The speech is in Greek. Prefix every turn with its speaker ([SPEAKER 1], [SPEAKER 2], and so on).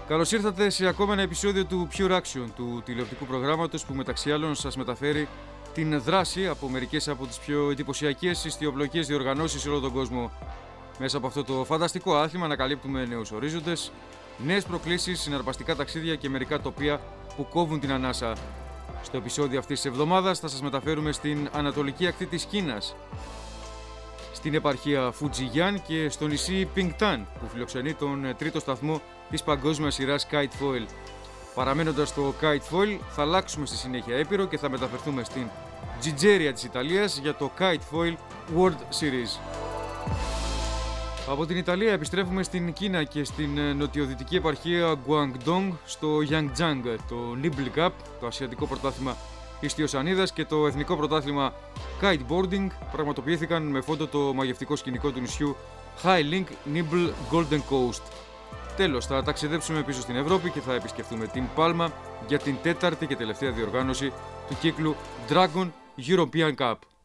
[SPEAKER 1] Καλώς ήρθατε σε ακόμα ένα επεισόδιο του Pure Action, του τηλεοπτικού προγράμματος που μεταξύ άλλων σας μεταφέρει την δράση από μερικές από τις πιο εντυπωσιακές ιστιοπλοϊκές διοργανώσεις σε όλο τον κόσμο. Μέσα από αυτό το φανταστικό άθλημα ανακαλύπτουμε νέους ορίζοντες, νέες προκλήσεις, συναρπαστικά ταξίδια και μερικά τοπία που κόβουν την ανάσα. Στο επεισόδιο αυτής της εβδομάδας θα σας μεταφέρουμε στην ανατολική ακτή της Κίνας, στην επαρχία Φουτζιγιάν και στο νησί Πινγκτάν που φιλοξενεί τον τρίτο σταθμό της παγκόσμιας σειράς Kite Foil. Παραμένοντας στο Kite Foil θα αλλάξουμε στη συνέχεια έπειρο και θα μεταφερθούμε στην Τζιτζέρια της Ιταλίας για το Kite Foil World Series. Από την Ιταλία επιστρέφουμε στην Κίνα και στην νοτιοδυτική επαρχία Guangdong στο Yangjiang. Το Nibble Cup, το ασιατικό πρωτάθλημα ιστιοσανίδας και το εθνικό πρωτάθλημα Kiteboarding πραγματοποιήθηκαν με φόντο το μαγευτικό σκηνικό του νησιού High Link Nibble Golden Coast. Τέλος, θα ταξιδέψουμε πίσω στην Ευρώπη και θα επισκεφτούμε την Πάλμα για την τέταρτη και τελευταία διοργάνωση του κύκλου Dragon European Cup.